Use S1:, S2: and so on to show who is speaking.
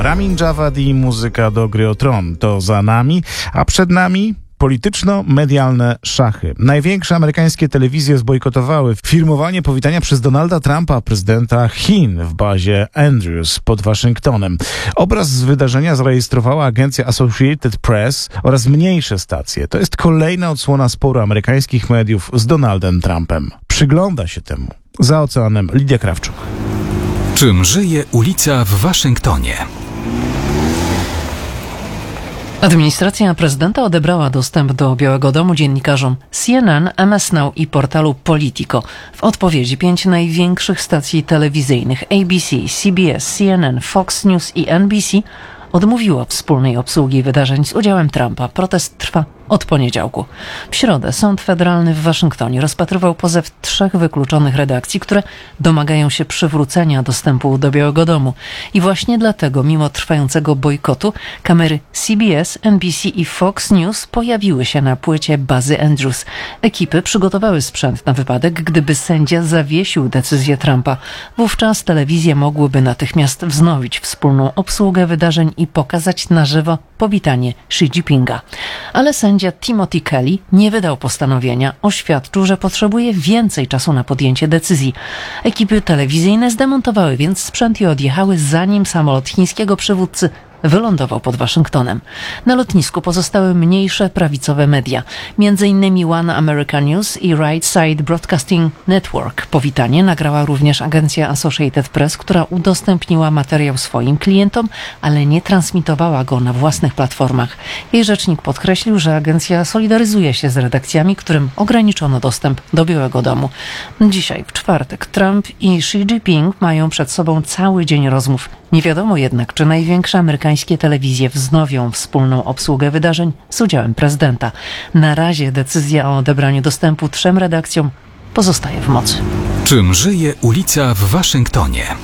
S1: Ramin Djawadi i muzyka do gry o tron to za nami, a przed nami polityczno-medialne szachy. Największe amerykańskie telewizje zbojkotowały filmowanie powitania przez Donalda Trumpa, prezydenta Chin, w bazie Andrews pod Waszyngtonem. Obraz z wydarzenia zarejestrowała agencja Associated Press oraz mniejsze stacje. To jest kolejna odsłona sporu amerykańskich mediów z Donaldem Trumpem. Przygląda się temu za oceanem Lidia Krawczuk.
S2: Czym żyje ulica w Waszyngtonie?
S3: Administracja prezydenta odebrała dostęp do Białego Domu dziennikarzom CNN, MS Now i portalu Politico. W odpowiedzi 5 największych stacji telewizyjnych ABC, CBS, CNN, Fox News i NBC odmówiło wspólnej obsługi wydarzeń z udziałem Trumpa. Protest trwa od poniedziałku. W środę Sąd Federalny w Waszyngtonie rozpatrywał pozew 3 wykluczonych redakcji, które domagają się przywrócenia dostępu do Białego Domu. I właśnie dlatego, mimo trwającego bojkotu, kamery CBS, NBC i Fox News pojawiły się na płycie bazy Andrews. Ekipy przygotowały sprzęt na wypadek, gdyby sędzia zawiesił decyzję Trumpa. Wówczas telewizje mogłyby natychmiast wznowić wspólną obsługę wydarzeń i pokazać na żywo powitanie Xi Jinpinga. Ale sędzia Timothy Kelly nie wydał postanowienia, oświadczył, że potrzebuje więcej czasu na podjęcie decyzji. Ekipy telewizyjne zdemontowały więc sprzęt i odjechały, zanim samolot chińskiego przywódcy wylądował pod Waszyngtonem. Na lotnisku pozostały mniejsze prawicowe media, m.in. One America News i Right Side Broadcasting Network. Powitanie nagrała również agencja Associated Press, która udostępniła materiał swoim klientom, ale nie transmitowała go na własnych platformach. Jej rzecznik podkreślił, że agencja solidaryzuje się z redakcjami, którym ograniczono dostęp do Białego Domu. Dzisiaj, w czwartek, Trump i Xi Jinping mają przed sobą cały dzień rozmów. Nie wiadomo jednak, czy największe amerykańskie telewizje wznowią wspólną obsługę wydarzeń z udziałem prezydenta. Na razie decyzja o odebraniu dostępu 3 redakcjom pozostaje w mocy.
S2: Czym żyje ulica w Waszyngtonie?